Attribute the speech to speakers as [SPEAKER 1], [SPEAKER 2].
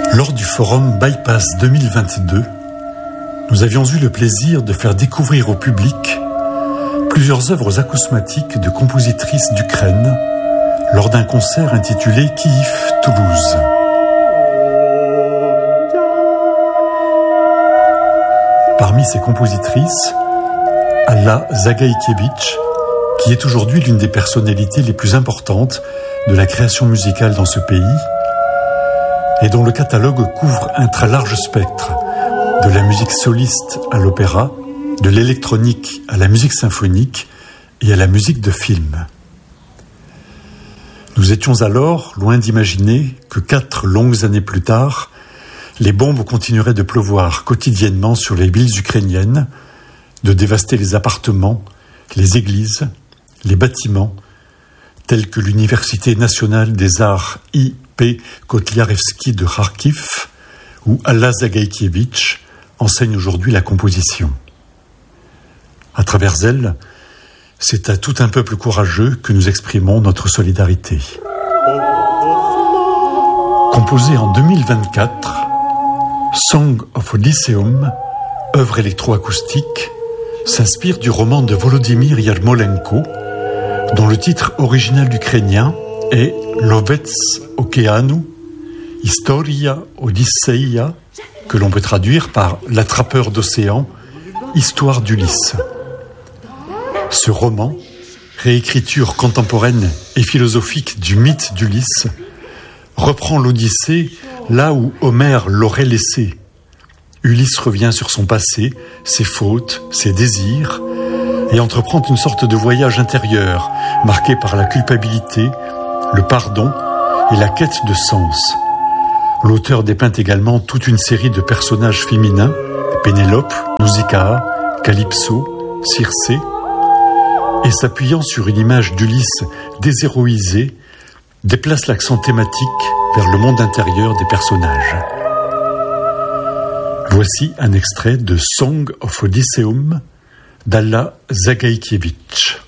[SPEAKER 1] Lors du forum Bypass 2022, nous avions eu le plaisir de faire découvrir au public plusieurs œuvres acousmatiques de compositrices d'Ukraine lors d'un concert intitulé Kiev-Toulouse. Parmi ces compositrices, Alla Zagajkiewicz, qui est aujourd'hui l'une des personnalités les plus importantes de la création musicale dans ce pays, et dont le catalogue couvre un très large spectre, de la musique soliste à l'opéra, de l'électronique à la musique symphonique et à la musique de film. Nous étions alors loin d'imaginer que 4 longues années plus tard, les bombes continueraient de pleuvoir quotidiennement sur les villes ukrainiennes, de dévaster les appartements, les églises, les bâtiments, tels que l'Université nationale des arts I.P. Kotlyarevski de Kharkiv, où Alla Zagajkiewicz enseigne aujourd'hui la composition. À travers elle, c'est à tout un peuple courageux que nous exprimons notre solidarité. Composée en 2024, Song of Odysseum, œuvre électroacoustique, s'inspire du roman de Volodymyr Yarmolenko, dont le titre original ukrainien est Lovets Okeanu, Historia Odysseia, que l'on peut traduire par L'attrapeur d'océan, Histoire d'Ulysse. Ce roman, réécriture contemporaine et philosophique du mythe d'Ulysse, reprend l'Odyssée là où Homère l'aurait laissé. Ulysse revient sur son passé, ses fautes, ses désirs, et entreprend une sorte de voyage intérieur, marqué par la culpabilité, le pardon et la quête de sens. L'auteur dépeint également toute une série de personnages féminins, Pénélope, Nausicaa, Calypso, Circé, et s'appuyant sur une image d'Ulysse déshéroïsé, déplace l'accent thématique vers le monde intérieur des personnages. Voici un extrait de Song of Odysseum d'Alla Zagajkiewicz.